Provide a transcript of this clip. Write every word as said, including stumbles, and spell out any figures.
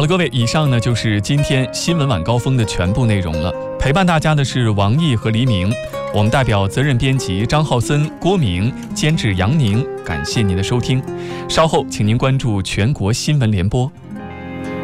好了，各位，以上呢就是今天新闻晚高峰的全部内容了。陪伴大家的是王毅和黎明，我们代表责任编辑张浩森、郭明，监制杨宁，感谢您的收听。稍后请您关注全国新闻联播。